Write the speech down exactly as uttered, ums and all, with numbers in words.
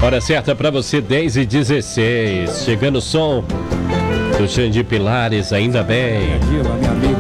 Hora certa pra você, dez e dezesseis. Chegando o som do Xande Pilares, ainda bem. Vila, minha amiga.